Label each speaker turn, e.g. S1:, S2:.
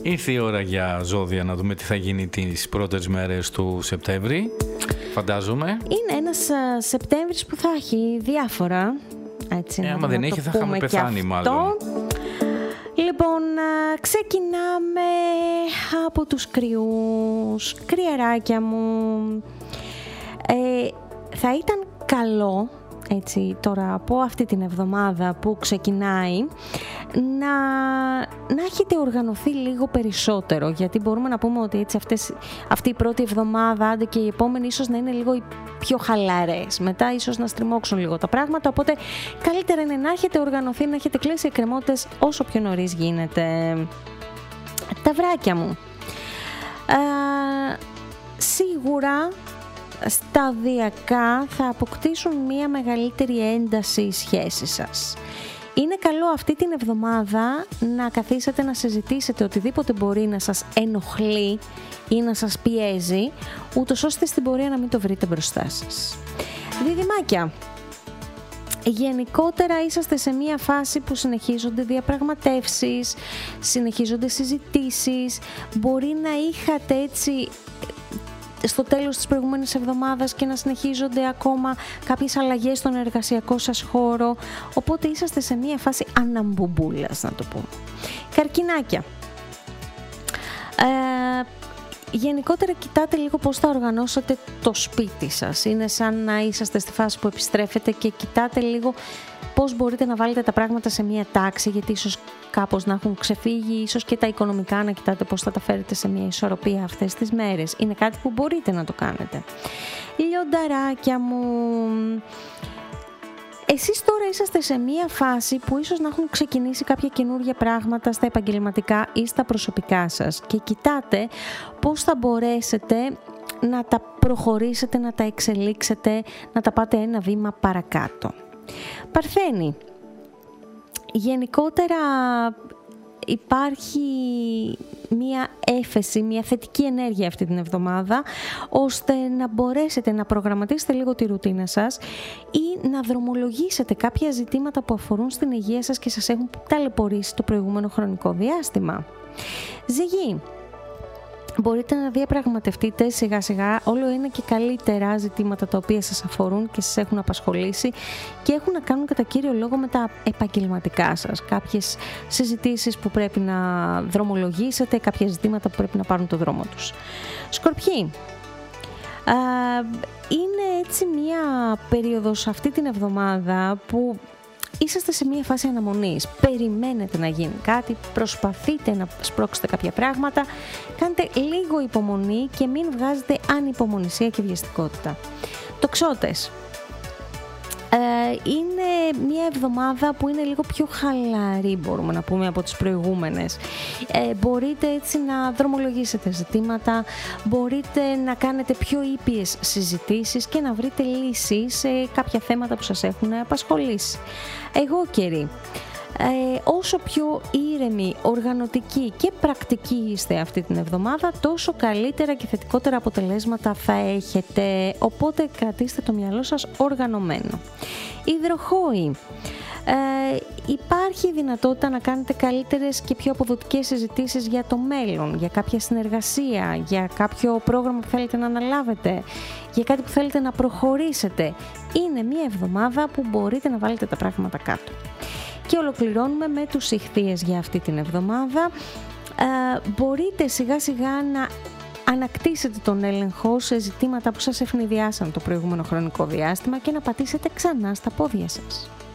S1: Ήρθε η ώρα για ζώδια να δούμε τι θα γίνει τις πρώτες μέρες του Σεπτέμβρη, φαντάζομαι.
S2: Είναι ένας Σεπτέμβρης που θα έχει διάφορα. Έτσι,
S1: άμα δεν έχει θα είχαμε πεθάνει μάλλον.
S2: Λοιπόν, ξεκινάμε από τους κρυούς. Κρυαράκια μου. Θα ήταν καλό, έτσι, τώρα από αυτή την εβδομάδα που ξεκινάει, να έχετε οργανωθεί λίγο περισσότερο, γιατί μπορούμε να πούμε ότι έτσι αυτή η πρώτη εβδομάδα, άντε και η επόμενη ίσως να είναι λίγο πιο χαλαρές, μετά ίσως να στριμώξουν λίγο τα πράγματα, οπότε καλύτερα είναι να έχετε οργανωθεί, να έχετε κλείσει εκκρεμότητες όσο πιο νωρίς γίνεται. Ταυράκια μου, σίγουρα σταδιακά θα αποκτήσουν μία μεγαλύτερη ένταση οι σχέσεις σας. Είναι καλό αυτή την εβδομάδα να καθίσετε να συζητήσετε οτιδήποτε μπορεί να σας ενοχλεί ή να σας πιέζει, ούτως ώστε στην πορεία να μην το βρείτε μπροστά σας. Διδυμάκια, γενικότερα είσαστε σε μία φάση που συνεχίζονται διαπραγματεύσεις, συνεχίζονται συζητήσεις, μπορεί να είχατε έτσι στο τέλος της προηγούμενης εβδομάδας και να συνεχίζονται ακόμα κάποιες αλλαγές στον εργασιακό σας χώρο, οπότε είσαστε σε μία φάση αναμπουμπούλας, να το πούμε. Καρκινάκια, γενικότερα κοιτάτε λίγο πώς θα οργανώσετε το σπίτι σας. Είναι σαν να είσαστε στη φάση που επιστρέφετε και κοιτάτε λίγο πώς μπορείτε να βάλετε τα πράγματα σε μία τάξη, γιατί ίσως κάπως να έχουν ξεφύγει, ίσως και τα οικονομικά να κοιτάτε πώς θα τα φέρετε σε μία ισορροπία αυτές τις μέρες. Είναι κάτι που μπορείτε να το κάνετε. Λιονταράκια μου, εσείς τώρα είσαστε σε μία φάση που ίσως να έχουν ξεκινήσει κάποια καινούργια πράγματα στα επαγγελματικά ή στα προσωπικά σας και κοιτάτε πώς θα μπορέσετε να τα προχωρήσετε, να τα εξελίξετε, να τα πάτε ένα βήμα παρακάτω. Παρθένη, γενικότερα υπάρχει μία έφεση, μία θετική ενέργεια αυτή την εβδομάδα, ώστε να μπορέσετε να προγραμματίσετε λίγο τη ρουτίνα σας ή να δρομολογήσετε κάποια ζητήματα που αφορούν στην υγεία σας και σας έχουν ταλαιπωρήσει το προηγούμενο χρονικό διάστημα. Ζυγή, μπορείτε να διαπραγματευτείτε σιγά σιγά όλο ένα και καλύτερα ζητήματα τα οποία σας αφορούν και σας έχουν απασχολήσει και έχουν να κάνουν κατά κύριο λόγο με τα επαγγελματικά σας. Κάποιες συζητήσεις που πρέπει να δρομολογήσετε, κάποια ζητήματα που πρέπει να πάρουν το δρόμο τους. Σκορπιοί, είναι έτσι μία περίοδος αυτή την εβδομάδα που είσαστε σε μία φάση αναμονής, περιμένετε να γίνει κάτι, προσπαθείτε να σπρώξετε κάποια πράγματα, κάντε λίγο υπομονή και μην βγάζετε ανυπομονησία και βιαστικότητα. Τοξότες, είναι μία εβδομάδα που είναι λίγο πιο χαλαρή, μπορούμε να πούμε, από τις προηγούμενες. Μπορείτε έτσι να δρομολογήσετε ζητήματα, μπορείτε να κάνετε πιο ήπιες συζητήσεις και να βρείτε λύσεις σε κάποια θέματα που σας έχουν απασχολήσει. Εγώ καιρή, όσο πιο ήρεμοι, οργανωτικοί και πρακτικοί είστε αυτή την εβδομάδα, τόσο καλύτερα και θετικότερα αποτελέσματα θα έχετε, οπότε κρατήστε το μυαλό σας οργανωμένο. Υδροχόοι, υπάρχει δυνατότητα να κάνετε καλύτερες και πιο αποδοτικές συζητήσεις για το μέλλον, για κάποια συνεργασία, για κάποιο πρόγραμμα που θέλετε να αναλάβετε, για κάτι που θέλετε να προχωρήσετε. Είναι μια εβδομάδα που μπορείτε να βάλετε τα πράγματα κάτω. Και ολοκληρώνουμε με τους Ιχθύες για αυτή την εβδομάδα. Μπορείτε σιγά σιγά να ανακτήσετε τον έλεγχο σε ζητήματα που σας ευνηδιάσαν το προηγούμενο χρονικό διάστημα και να πατήσετε ξανά στα πόδια σας.